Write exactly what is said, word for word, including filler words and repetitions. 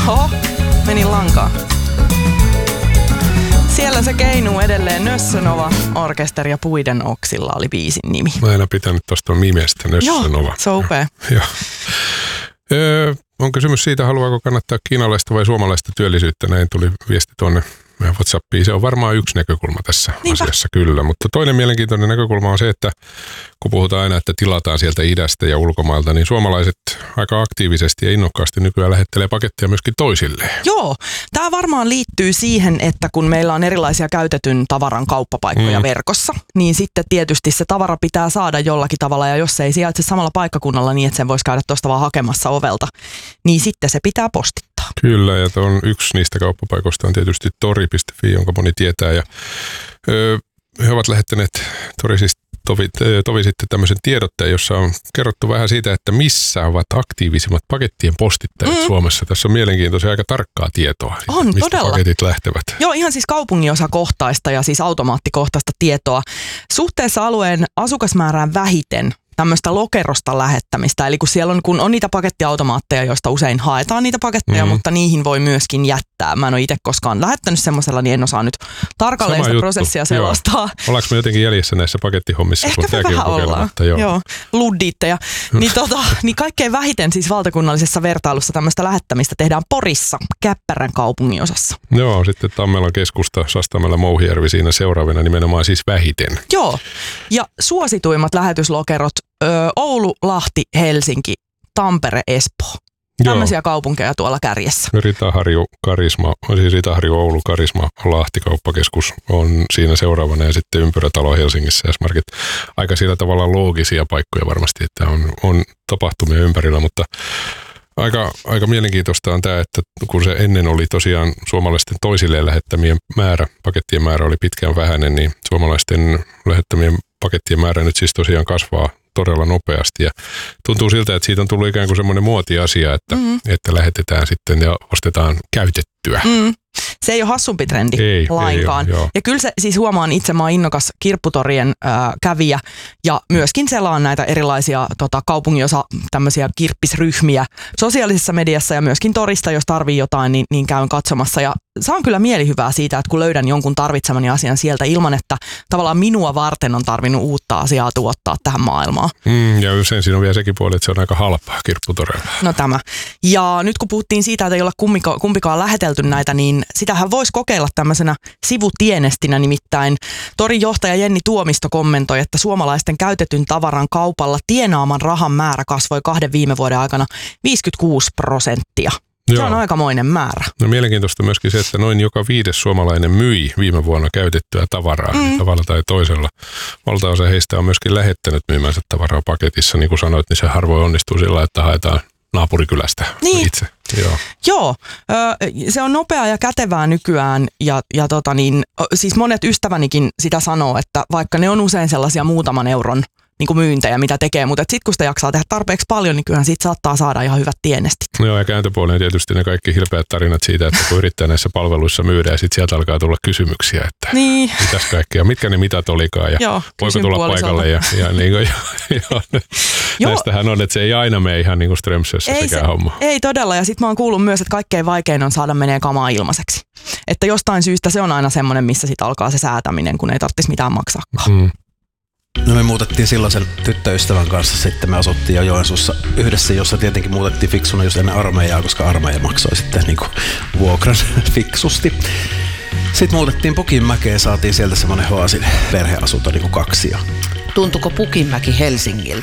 Oho, meni lankaan. Siellä se keinuu edelleen. Nössönova orkesteri ja Puiden oksilla oli biisin nimi. Mä en aina pitänyt tuosta nimestä Nössönova. Joo, se on upea. Joo. Öö, on kysymys siitä, haluaako kannattaa kiinalaista vai suomalaista työllisyyttä. Näin tuli viesti tuonne WhatsAppiin. Se on varmaan yksi näkökulma tässä Niinpä. asiassa kyllä. Mutta toinen mielenkiintoinen näkökulma on se, että kun puhutaan aina, että tilataan sieltä idästä ja ulkomailta, niin suomalaiset aika aktiivisesti ja innokkaasti nykyään lähettelee paketteja myöskin toisilleen. Joo, tämä varmaan liittyy siihen, että kun meillä on erilaisia käytetyn tavaran kauppapaikkoja mm. verkossa, niin sitten tietysti se tavara pitää saada jollakin tavalla, ja jos se ei sijaitse samalla paikkakunnalla niin, että sen voisi käydä tuosta vaan hakemassa ovelta, niin sitten se pitää postittaa. Kyllä, ja on yksi niistä kauppapaikoista on tietysti tori piste fi, jonka moni tietää, ja öö, he ovat lähettäneet tori siis Tovi, tovi sitten tämmöisen tiedotteen, jossa on kerrottu vähän siitä, että missä ovat aktiivisimmat pakettien postittajat mm. Suomessa. Tässä on mielenkiintoisia aika tarkkaa tietoa, on, mistä todella. paketit lähtevät. Joo, ihan siis kaupunginosakohtaista ja siis automaattikohtaista tietoa. Suhteessa alueen asukasmäärään vähiten tämmöistä lokerosta lähettämistä. Eli kun siellä on, kun on niitä pakettiautomaatteja, joista usein haetaan niitä paketteja, mm. mutta niihin voi myöskin jättää. Mä en ole itse koskaan lähettänyt semmoisella, niin en osaa nyt tarkalleen Sama sitä juttu. prosessia selostaa. Joo. Ollaanko me jotenkin jäljessä näissä pakettihommissa? Ehkä me vähän ollaan. Joo. Joo. Luddiitteja. niin, tota, niin kaikkein vähiten siis valtakunnallisessa vertailussa tämmöistä lähettämistä tehdään Porissa, Käppärän kaupunginosassa. Joo, sitten Tammelan keskusta, Sastamela, Mouhijärvi siinä seuraavana nimenomaan siis vähiten. Joo, ja suosituimmat lähetyslokerot Oulu, Lahti, Helsinki, Tampere, Espoo. Tämmöisiä kaupunkeja tuolla kärjessä. Ritaharju, Karisma, siis Ritaharju, Oulu, Karisma, Lahti kauppakeskus on siinä seuraavana ja sitten Ympyrätalo Helsingissä ja S-Market. Aika sillä tavalla loogisia paikkoja varmasti, että on, on tapahtumia ympärillä, mutta aika, aika mielenkiintoista on tämä, että kun se ennen oli tosiaan suomalaisten toisilleen lähettämien määrä, pakettien määrä oli pitkään vähäinen, niin suomalaisten lähettämien pakettien määrä nyt siis tosiaan kasvaa todella nopeasti ja tuntuu siltä, että siitä on tullut ikään kuin semmoinen muotiasia, että, mm. että lähetetään sitten ja ostetaan käytettyä. Mm. Se ei ole hassumpi trendi ei, lainkaan. Ei ole, ja kyllä se siis huomaan itse, mä oon innokas kirpputorien äh, kävijä ja myöskin selaan näitä erilaisia tota, kaupunginosa tämmöisiä kirppisryhmiä sosiaalisessa mediassa ja myöskin torista, jos tarvii jotain, niin, niin käyn katsomassa ja saan kyllä mielihyvää siitä, että kun löydän jonkun tarvitsemani asian sieltä ilman, että tavallaan minua varten on tarvinnut uutta asiaa tuottaa tähän maailmaan. Mm, ja usein siinä on vielä sekin puoli, että se on aika halpaa kirpputorilla. No tämä. Ja nyt kun puhuttiin siitä, että ei olla kummika, kumpikaan lähetelty näitä, niin sitähän voisi kokeilla tämmöisenä sivutienestinä, nimittäin torin johtaja Jenni Tuomisto kommentoi, että suomalaisten käytetyn tavaran kaupalla tienaaman rahan määrä kasvoi kahden viime vuoden aikana viisikymmentäkuusi prosenttia. Se Joo. on aikamoinen määrä. No mielenkiintoista myöskin se, että noin joka viides suomalainen myi viime vuonna käytettyä tavaraa mm. tavalla tai toisella. Valtaosa heistä on myöskin lähettänyt myymänsä tavaraa paketissa. Niin kuin sanoit, niin se harvoin onnistuu sillä, että haetaan naapurikylästä niin. itse. Joo, Joo se on nopeaa ja kätevää nykyään ja, ja tota niin, siis monet ystävänikin sitä sanoo, että vaikka ne on usein sellaisia muutaman euron niin kuin myyntejä, mitä tekee, mutta sitten kun sitä jaksaa tehdä tarpeeksi paljon, niin kyllähän siitä saattaa saada ihan hyvät tienestit. No joo, ja kääntöpuoleen tietysti ne kaikki hilpeät tarinat siitä, että kun yrittää näissä palveluissa myydä ja sitten sieltä alkaa tulla kysymyksiä, että niin. mitäs kaikkea, mitkä ne mitat olikaan ja joo, voiko tulla paikalle. Ja, ja niin kuin, ja, ja, näistähän on, että se ei aina mene ihan niin kuin Strömsössä sekään se, homma. Ei todella, ja sitten mä oon kuullut myös, että kaikkein vaikein on saada menee kamaa ilmaiseksi. Että jostain syystä se on aina semmoinen, missä sitten alkaa se säätäminen, kun ei tarvitsisi mitään maksaakaan. Mm. No me muutettiin silloisen tyttöystävän kanssa, sitten me asuttiin jo Joensuussa yhdessä, jossa tietenkin muutettiin fiksuna just ennen armeijaa, koska armeija maksoi sitten niin kuin vuokran fiksusti. Sitten muutettiin Pukinmäkeen, saatiin sieltä semmoinen Hoasin perheasunto niin kuin kaksi. Tuntuuko Pukinmäki Helsingiltä?